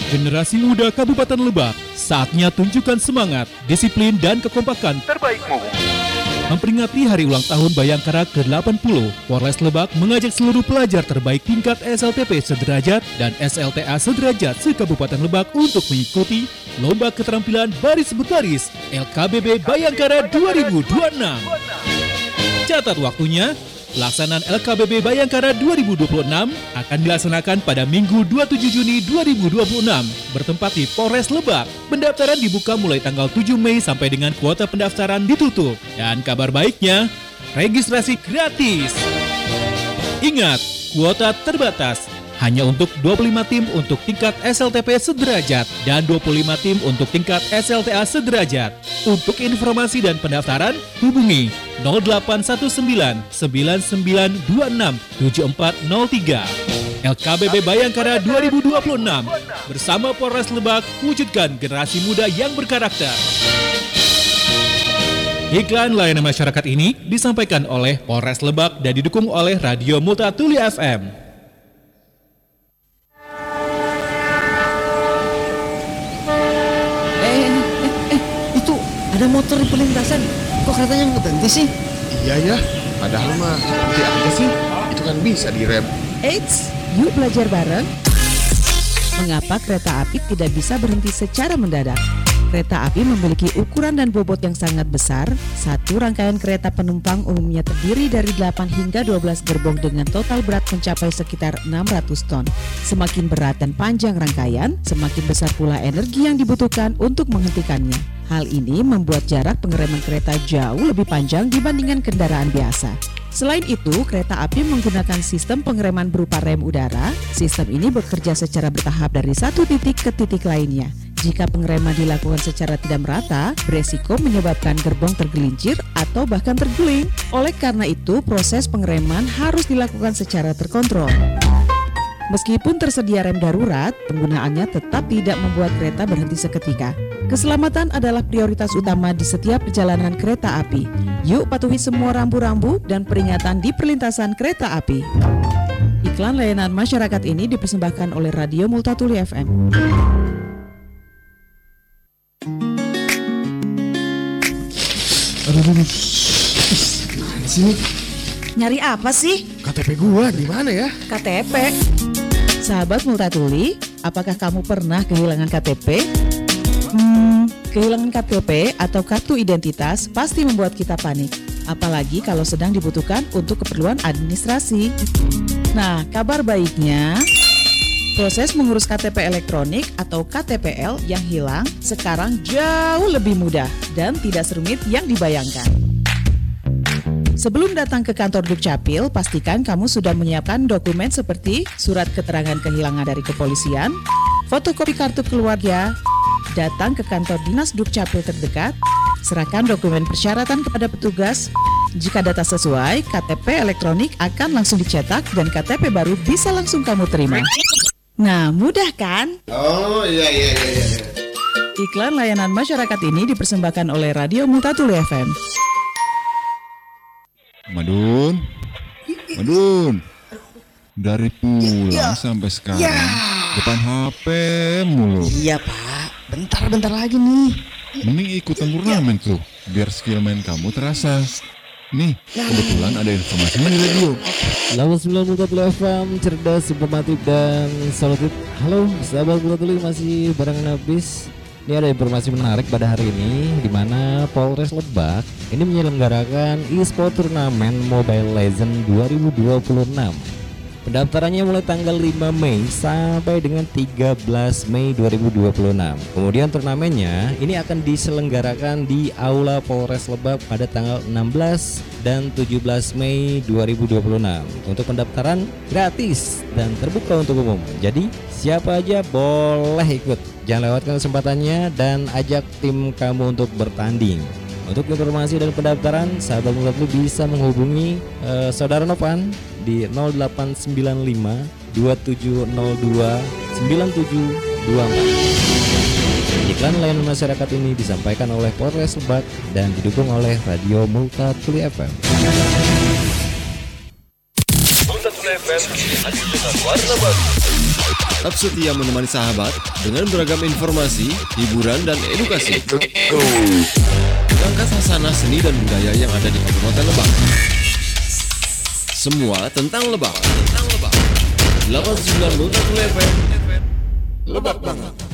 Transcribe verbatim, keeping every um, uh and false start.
Generasi muda Kabupaten Lebak, saatnya tunjukkan semangat, disiplin, dan kekompakan terbaikmu. Memperingati hari ulang tahun Bayangkara ke delapan puluh, Polres Lebak mengajak seluruh pelajar terbaik tingkat S L T P sederajat dan S L T A sederajat se-Kabupaten Lebak untuk mengikuti Lomba Keterampilan Baris Berbaris L K B B Bayangkara dua ribu dua puluh enam. Catat waktunya, pelaksanaan L K B B Bayangkara dua ribu dua puluh enam akan dilaksanakan pada Minggu dua puluh tujuh Juni dua ribu dua puluh enam bertempat di Polres Lebak. Pendaftaran dibuka mulai tanggal tujuh Mei sampai dengan kuota pendaftaran ditutup. Dan kabar baiknya, registrasi gratis. Ingat, kuota terbatas. Hanya untuk dua puluh lima tim untuk tingkat S L T P sederajat dan dua puluh lima tim untuk tingkat S L T A sederajat. Untuk informasi dan pendaftaran, hubungi nol delapan satu sembilan sembilan sembilan dua enam tujuh empat nol tiga. L K B B Bayangkara dua ribu dua puluh enam bersama Polres Lebak, wujudkan generasi muda yang berkarakter. Iklan layanan masyarakat ini disampaikan oleh Polres Lebak dan didukung oleh Radio Multatuli F M. Ada motor di perlintasan, kok keretanya nggak berhenti sih? Iya ya, padahal mah berhenti aja sih, itu kan bisa direm. Eits, yuk belajar bareng. Mengapa kereta api tidak bisa berhenti secara mendadak? Kereta api memiliki ukuran dan bobot yang sangat besar. Satu rangkaian kereta penumpang umumnya terdiri dari delapan hingga dua belas gerbong dengan total berat mencapai sekitar enam ratus ton. Semakin berat dan panjang rangkaian, semakin besar pula energi yang dibutuhkan untuk menghentikannya. Hal ini membuat jarak pengereman kereta jauh lebih panjang dibandingkan kendaraan biasa. Selain itu, kereta api menggunakan sistem pengereman berupa rem udara. Sistem ini bekerja secara bertahap dari satu titik ke titik lainnya. Jika pengereman dilakukan secara tidak merata, beresiko menyebabkan gerbong tergelincir atau bahkan terguling. Oleh karena itu, proses pengereman harus dilakukan secara terkontrol. Meskipun tersedia rem darurat, penggunaannya tetap tidak membuat kereta berhenti seketika. Keselamatan adalah prioritas utama di setiap perjalanan kereta api. Yuk patuhi semua rambu-rambu dan peringatan di perlintasan kereta api. Iklan layanan masyarakat ini dipersembahkan oleh Radio Multatuli F M. Aduh, aduh, aduh. Mana sih nih? Nyari apa sih? K T P gua di mana ya? K T P. Sahabat Multatuli, apakah kamu pernah kehilangan K T P? Hmm, kehilangan K T P atau kartu identitas pasti membuat kita panik. Apalagi kalau sedang dibutuhkan untuk keperluan administrasi. Nah, kabar baiknya, proses mengurus K T P elektronik atau K T P L yang hilang sekarang jauh lebih mudah dan tidak serumit yang dibayangkan. Sebelum datang ke kantor Dukcapil, pastikan kamu sudah menyiapkan dokumen seperti surat keterangan kehilangan dari kepolisian, fotokopi kartu keluarga, datang ke kantor dinas Dukcapil terdekat, serahkan dokumen persyaratan kepada petugas. Jika data sesuai, K T P elektronik akan langsung dicetak dan K T P baru bisa langsung kamu terima. Nah, mudah kan? Oh iya iya iya iya. Iklan layanan masyarakat ini dipersembahkan oleh Radio Multatuli F M. Madun, Madun, dari pulang ya. Sampai sekarang ya. Depan H P mulu. Iya Pak, bentar-bentar lagi nih. Mending ikutan turnamen tuh, biar skill main kamu terasa. Nih, kebetulan ada informasinya di radio. Lalu sembilan Multatuli F M, cerdas, informatif, dan solutif. Halo, sahabat Multatuli, masih barengan habis. Ini ada informasi menarik pada hari ini, di mana Polres Lebak ini menyelenggarakan e-sport turnamen Mobile Legends dua ribu dua puluh enam. Pendaftarannya mulai tanggal lima Mei sampai dengan tiga belas Mei dua ribu dua puluh enam. Kemudian turnamennya ini akan diselenggarakan di Aula Polres Lebak pada tanggal enam belas dan tujuh belas Mei dua ribu dua puluh enam. Untuk pendaftaran gratis dan terbuka untuk umum. Jadi siapa aja boleh ikut. Jangan lewatkan kesempatannya dan ajak tim kamu untuk bertanding. Untuk informasi dan pendaftaran, sahabat Multatuli bisa menghubungi uh, Saudara Novan di nol delapan sembilan lima dua tujuh nol dua sembilan tujuh dua empat. Iklan layanan masyarakat ini disampaikan oleh Polres Lebak dan didukung oleh Radio Multatuli F M. Multatuli F M hadir dengan warna baru. tetap setia menemani sahabat dengan beragam informasi, hiburan, dan edukasi. Mengangkat hasanah seni dan budaya yang ada di Kabupaten Lebak. Semua tentang Lebak. Tentang Lebak. delapan puluh sembilan koma satu F M. Lebak banget.